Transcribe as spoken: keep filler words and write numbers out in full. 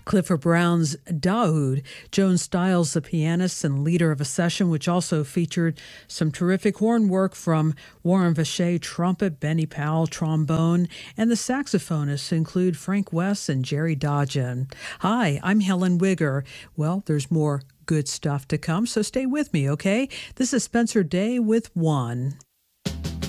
Clifford Brown's Daoud, Joan Stiles, the pianist and leader of a session, which also featured some terrific horn work from Warren Vacher, trumpet, Benny Powell, trombone, and the saxophonists include Frank West and Jerry Dodgen. Hi, I'm Helen Wigger. Well, there's more good stuff to come, so stay with me, okay? This is Spencer Day with One.